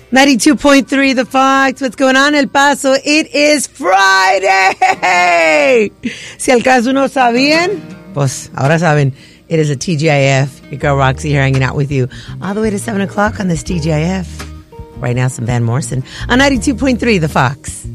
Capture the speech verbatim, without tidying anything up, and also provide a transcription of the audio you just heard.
ninety-two point three The Fox. What's going on, El Paso? It is Friday. Si al caso no sabían, pues ahora saben. It is a T G I F. Your girl Roxy here hanging out with you all the way to seven o'clock on this T G I F. Right now, some Van Morrison on ninety-two point three The Fox.